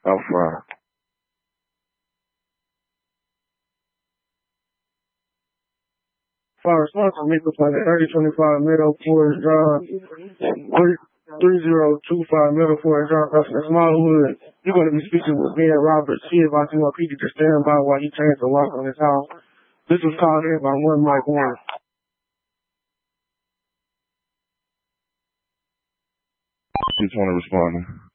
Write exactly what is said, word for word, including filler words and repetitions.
How far? Far as from Nickel Planet, thirty twenty-five Middle Forest Drive, three zero two five Middle Forest Drive, that's a small hood. You're going to be speaking with me and Robert. See if I can P D to stand by while he turns the lock on his house. This was called in by one Mike One. Just want to respond.